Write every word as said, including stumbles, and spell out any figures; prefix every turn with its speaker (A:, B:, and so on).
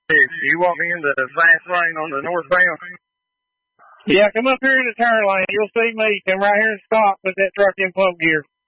A: You want me in the fast lane on the northbound?
B: Yeah, come up here in the turn lane. You'll see me. Come right here and stop with that truck in pump gear.